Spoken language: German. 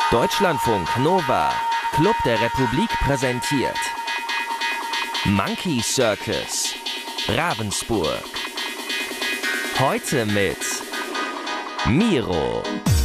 Deutschlandfunk Nova, Club der Republik präsentiert Monkey Circus, Ravensburg. Heute mit Miro.